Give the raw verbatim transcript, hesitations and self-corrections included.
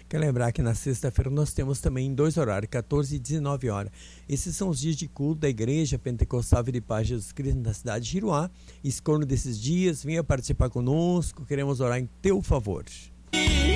Quero lembrar que na sexta-feira nós temos também dois horários, quatorze e dezenove horas. Esses são os dias de culto da Igreja Pentecostal Vida e Paz Jesus Cristo na cidade de Giruá. Escolha desses dias, venha participar conosco, queremos orar em teu favor.